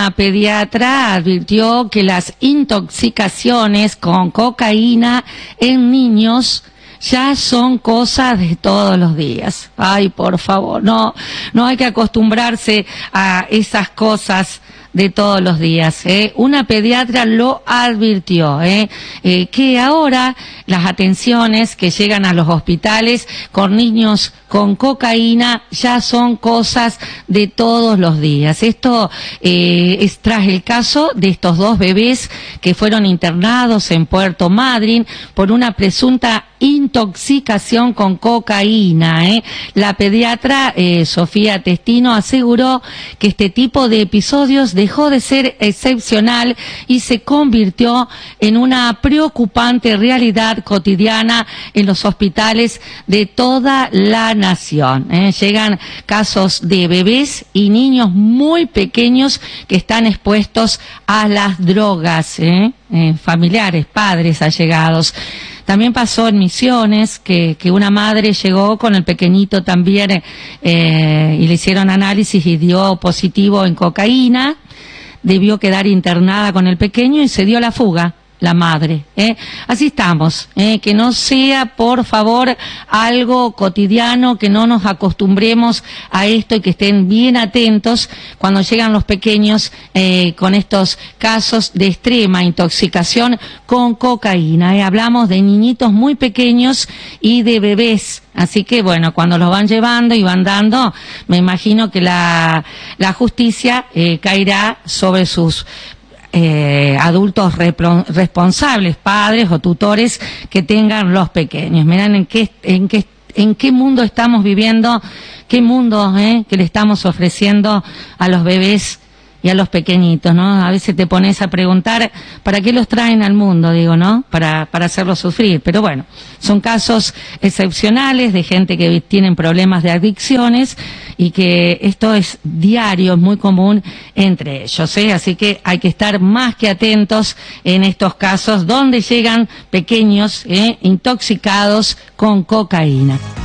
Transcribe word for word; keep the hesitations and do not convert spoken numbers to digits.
una pediatra advirtió que las intoxicaciones con cocaína en niños ya son cosas de todos los días. Ay, por favor, no, no hay que acostumbrarse a esas cosas de todos los días, ¿eh? Una pediatra lo advirtió, ¿eh? Eh, que ahora las atenciones que llegan a los hospitales con niños con cocaína ya son cosas de todos los días. Esto eh, es tras el caso de estos dos bebés que fueron internados en Puerto Madryn por una presunta intoxicación con cocaína, ¿eh? La pediatra eh, Sofía Testino aseguró que este tipo de episodios dejó de ser excepcional y se convirtió en una preocupante realidad cotidiana en los hospitales de toda la nación, ¿eh? Llegan casos de bebés y niños muy pequeños que están expuestos a las drogas, ¿eh? Eh, familiares, padres allegados. También pasó en Misiones que, que una madre llegó con el pequeñito también eh, y le hicieron análisis y dio positivo en cocaína. Debió quedar internada con el pequeño y se dio la fuga la madre, ¿eh? Así estamos, ¿eh? Que no sea, por favor, algo cotidiano, que no nos acostumbremos a esto y que estén bien atentos cuando llegan los pequeños eh, con estos casos de extrema intoxicación con cocaína, ¿eh? Hablamos de niñitos muy pequeños y de bebés. Así que, bueno, cuando los van llevando y van dando, me imagino que la, la justicia eh, caerá sobre sus Eh, adultos responsables, padres o tutores que tengan los pequeños. Miren en qué, en qué, en qué mundo estamos viviendo, qué mundo eh, que le estamos ofreciendo a los bebés y a los pequeñitos, ¿no? A veces te pones a preguntar, ¿para qué los traen al mundo? Digo, ¿no? Para, para hacerlos sufrir. Pero bueno, son casos excepcionales de gente que tienen problemas de adicciones y que esto es diario, es muy común entre ellos, ¿eh? Así que hay que estar más que atentos en estos casos donde llegan pequeños, ¿eh? intoxicados con cocaína.